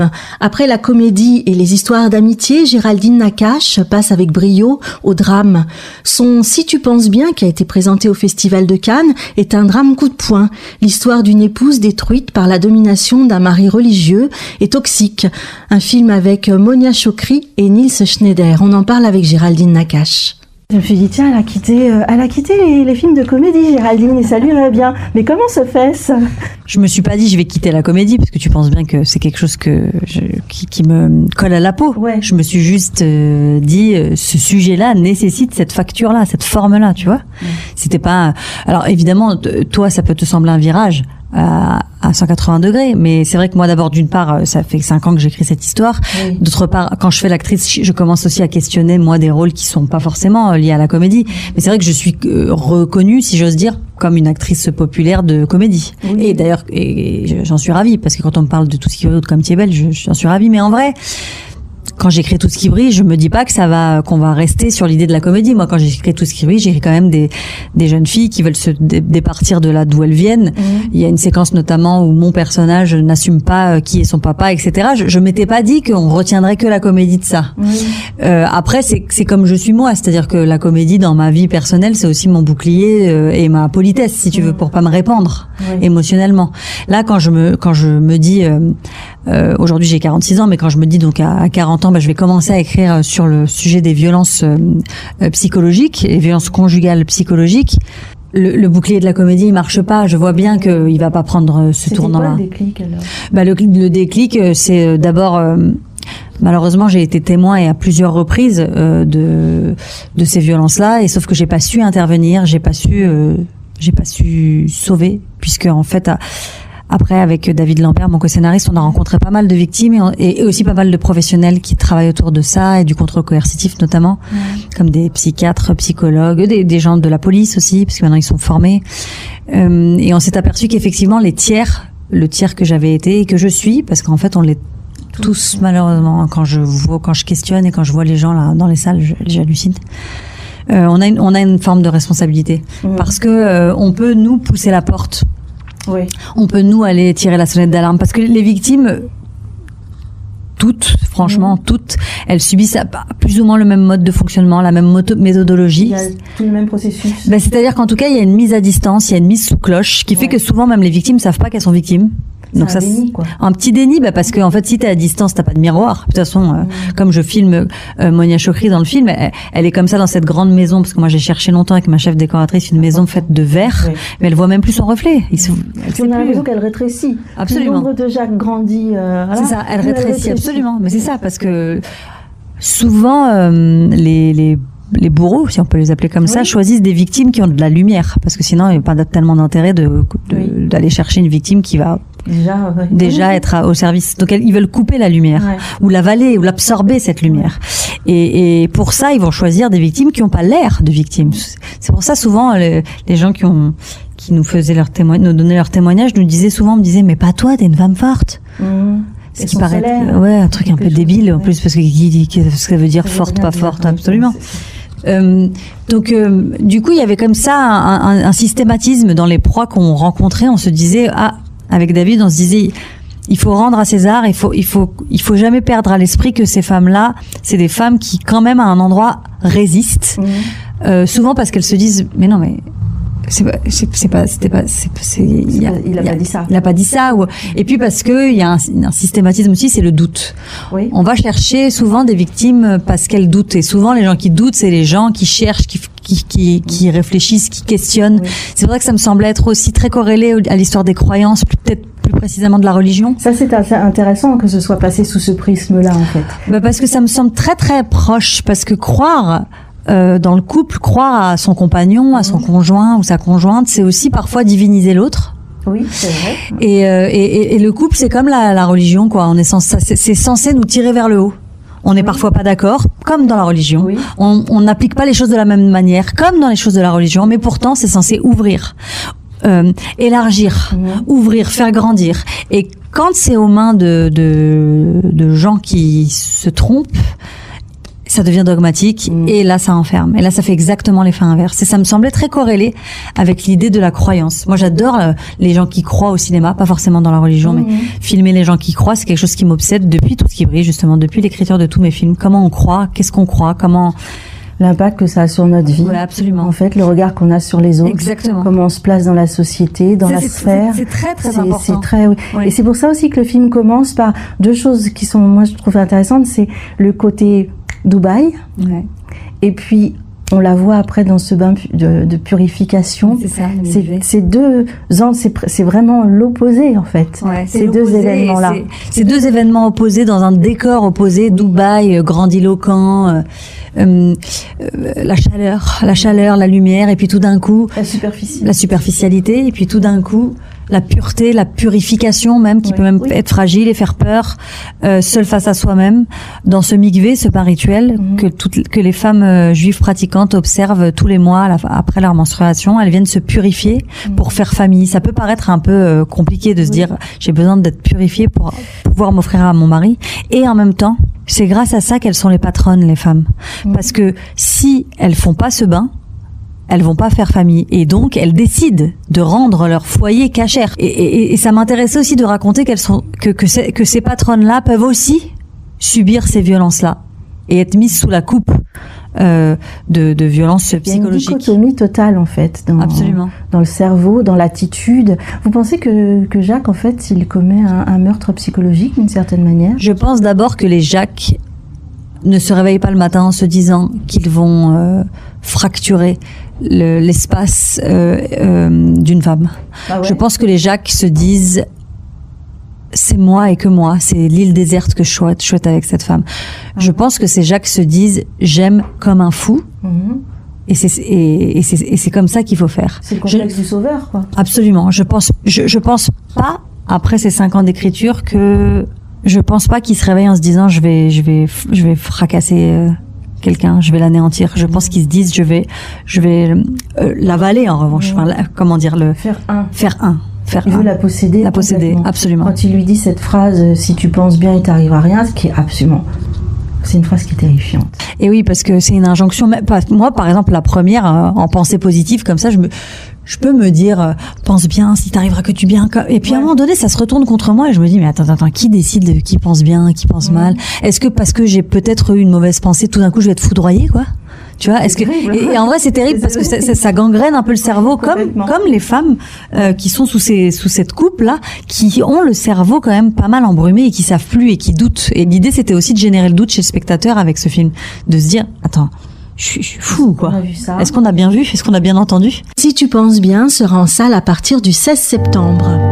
Après la comédie et les histoires d'amitié, Géraldine Nakache passe avec brio au drame. Son Si tu penses bien, qui a été présenté au Festival de Cannes, est un drame coup de poing. L'histoire d'une épouse détruite par la domination d'un mari religieux et toxique. Un film avec Monia Chokri et Nils Schneider. On en parle avec Géraldine Nakache. Je me suis dit, tiens, elle a quitté les films de comédie, Géraldine, et ça lui irait bien. Mais comment se fait-ce? Je me suis pas dit, je vais quitter la comédie, parce que tu penses bien que c'est quelque chose qui me colle à la peau. Ouais. Je me suis juste dit, ce sujet-là nécessite cette facture-là, cette forme-là, tu vois. Ouais. C'était pas... Alors évidemment, toi, ça peut te sembler un virage à 180 degrés, mais c'est vrai que moi d'abord, d'une part, ça fait 5 ans que j'écris cette histoire. Oui. D'autre part, quand je fais l'actrice, je commence aussi à questionner moi des rôles qui sont pas forcément liés à la comédie. Mais c'est vrai que je suis reconnue, si j'ose dire, comme une actrice populaire de comédie. Oui. Et d'ailleurs, j'en suis ravie, parce que quand on me parle de Tout ce qui brille comme tu es belle, j'en suis ravie. Mais en vrai, quand j'écris Tout ce qui brille, je me dis pas que qu'on va rester sur l'idée de la comédie. Moi, quand j'écris Tout ce qui brille, j'écris quand même des jeunes filles qui veulent se départir de là d'où elles viennent. Il y a une séquence notamment où mon personnage n'assume pas qui est son papa, etc. Je m'étais pas dit qu'on retiendrait que la comédie de ça. Après, c'est comme je suis moi, c'est-à-dire que la comédie dans ma vie personnelle, c'est aussi mon bouclier et ma politesse, si tu veux, pour pas me répandre émotionnellement. Là, quand je me dis aujourd'hui j'ai 46 ans, mais quand je me dis donc à 40 ans, je vais commencer à écrire sur le sujet des violences psychologiques, les violences conjugales psychologiques. Le bouclier de la comédie, il marche pas. Je vois bien qu'il va pas prendre ce tournant-là. C'était quoi le déclic alors? Le déclic, c'est d'abord... malheureusement, j'ai été témoin et à plusieurs reprises de ces violences-là, et sauf que j'ai pas su intervenir, j'ai pas su sauver, puisque en fait... Après, avec David Lampert, mon co-scénariste, on a rencontré pas mal de victimes et aussi pas mal de professionnels qui travaillent autour de ça et du contrôle coercitif notamment, comme des psychiatres, psychologues, des gens de la police aussi, parce que maintenant ils sont formés. Et on s'est aperçu qu'effectivement le tiers que j'avais été et que je suis, parce qu'en fait on l'est tous malheureusement. Quand je questionne et quand je vois les gens là dans les salles, j'hallucine. On a une forme de responsabilité parce que on peut nous pousser la porte. Oui. On peut nous aller tirer la sonnette d'alarme parce que les victimes, toutes, elles subissent plus ou moins le même mode de fonctionnement, la même méthodologie. Il y a tout le même processus. C'est-à-dire qu'en tout cas, il y a une mise à distance, il y a une mise sous cloche, qui fait que souvent même les victimes savent pas qu'elles sont victimes. Donc c'est un déni, quoi. Un petit déni, parce que en fait, si t'es à distance, t'as pas de miroir. De toute façon, comme je filme Monia Chokri dans le film, elle est comme ça dans cette grande maison, parce que moi j'ai cherché longtemps avec ma chef décoratrice une maison faite de verre, mais elle voit même plus son reflet. On a l'impression qu'elle rétrécit. Absolument. L'ombre de Jacques grandit. C'est ça, elle rétrécit absolument. Mais c'est ça, parce que souvent les bourreaux, si on peut les appeler comme ça, choisissent des victimes qui ont de la lumière, parce que sinon il n'y a pas tellement d'intérêt d'aller chercher une victime qui va déjà être au service. Donc ils veulent couper la lumière, ou l'avaler, ou l'absorber cette lumière. Et pour ça, ils vont choisir des victimes qui n'ont pas l'air de victimes. C'est pour ça souvent les gens qui nous faisaient nous donnaient leur témoignage, me disaient mais pas toi, t'es une femme forte. Ce qui paraît un truc un peu débile en plus, parce que ce que ça veut dire forte, pas forte, absolument. Donc du coup il y avait comme ça un systématisme dans les proies qu'on rencontrait. On se disait avec David, on se disait il faut rendre à César, il faut jamais perdre à l'esprit que ces femmes-là, c'est des femmes qui quand même à un endroit résistent, souvent parce qu'elles se disent mais non mais il a pas dit ça. Et puis parce que il y a un systématisme aussi, c'est le doute. On va chercher souvent des victimes parce qu'elles doutent, et souvent les gens qui doutent, c'est les gens qui cherchent, qui réfléchissent, qui questionnent. C'est vrai que ça me semblait être aussi très corrélé à l'histoire des croyances, peut-être plus précisément de la religion. Ça, c'est assez intéressant que ce soit passé sous ce prisme-là, en fait. Parce que ça me semble très très proche, parce que croire dans le couple, croire à son compagnon, à son conjoint ou sa conjointe, c'est aussi parfois diviniser l'autre. Oui, c'est vrai. Et le couple, c'est comme la religion, quoi. C'est censé nous tirer vers le haut. On n'est parfois pas d'accord, comme dans la religion. On n'applique pas les choses de la même manière, comme dans les choses de la religion, mais pourtant c'est censé ouvrir, élargir, ouvrir, faire grandir. Et quand c'est aux mains de gens qui se trompent, ça devient dogmatique et là ça enferme. Et là ça fait exactement l'effet inverse. Et ça me semblait très corrélé avec l'idée de la croyance. Moi j'adore les gens qui croient au cinéma, pas forcément dans la religion, mais filmer les gens qui croient, c'est quelque chose qui m'obsède depuis Tout ce qui brille, justement, depuis l'écriture de tous mes films. Comment on croit, qu'est-ce qu'on croit, comment... L'impact que ça a sur notre vie. Ouais, absolument. En fait, le regard qu'on a sur les autres. Exactement. Comment on se place dans la société, dans la sphère. C'est très, très important. C'est très, oui. Et c'est pour ça aussi que le film commence par deux choses qui sont, moi, je trouve intéressantes. C'est le côté Dubaï. Ouais. Et puis, on la voit après dans ce bain de purification. C'est ça. C'est deux, c'est vraiment l'opposé, en fait. Ouais, ces deux événements-là. Ces deux événements opposés dans un décor opposé. Dubaï, grandiloquent, la chaleur, la lumière, et puis tout d'un coup la superficialité, et puis tout d'un coup la pureté, la purification même, qui peut même être fragile et faire peur, seul face à soi-même, dans ce mikvé, ce bain rituel que les femmes juives pratiquantes observent tous les mois après leur menstruation. Elles viennent se purifier pour faire famille. Ça peut paraître un peu compliqué de se dire j'ai besoin d'être purifiée pour pouvoir m'offrir à mon mari, et en même temps c'est grâce à ça qu'elles sont les patronnes, les femmes, parce que si elles font pas ce bain, elles vont pas faire famille, et donc elles décident de rendre leur foyer cachère. Et ça m'intéressait aussi de raconter que ces patronnes-là peuvent aussi subir ces violences-là et être mises sous la coupe de violences psychologiques. Il y a une dichotomie totale, en fait, Absolument. Dans le cerveau, dans l'attitude. Vous pensez que Jacques, en fait, il commet un meurtre psychologique d'une certaine manière? Je pense d'abord que les Jacques ne se réveillent pas le matin en se disant qu'ils vont fracturer l'espace d'une femme. Ah ouais. Je pense que les Jacques se disent c'est moi et que moi, c'est l'île déserte que je souhaite avec cette femme. Je pense que ces Jacques se disent j'aime comme un fou. Et c'est comme ça qu'il faut faire. C'est le complexe du sauveur, quoi. Absolument. Je pense pas, après ces 5 ans d'écriture, je pense pas qu'il se réveille en se disant je vais fracasser quelqu'un, je vais l'anéantir. Je pense qu'ils se disent je vais l'avaler, en revanche. Enfin, comment dire, faire un. Il veut la posséder. La posséder, absolument. Quand il lui dit cette phrase, si tu penses bien, il t'arrivera rien, ce qui est absolument... C'est une phrase qui est terrifiante. Et oui, parce que c'est une injonction. Moi, par exemple, la première, en pensée positive, comme ça, je peux me dire, pense bien, si t'arriveras que tu bien. Et puis à un moment donné, ça se retourne contre moi et je me dis, mais attends, qui décide de qui pense bien, qui pense mal? Est-ce que parce que j'ai peut-être eu une mauvaise pensée, tout d'un coup, je vais être foudroyée, quoi? Tu vois, et en vrai c'est terrible parce que ça gangrène un peu le cerveau, comme les femmes qui sont sous cette coupe là, qui ont le cerveau quand même pas mal embrumé et qui savent plus et qui doutent. Et l'idée c'était aussi de générer le doute chez le spectateur avec ce film, de se dire attends, je suis fou quoi. Est-ce qu'on a bien vu? Est-ce qu'on a bien entendu? Si tu penses bien sera en salle à partir du 16 septembre.